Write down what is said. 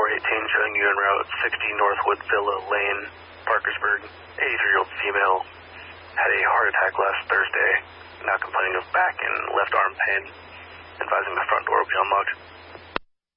418 showing you en route 60 Northwood Villa Lane, Parkersburg. 83-year-old female had a heart attack last Thursday, now complaining of back and left arm pain, advising the front door will be unlocked.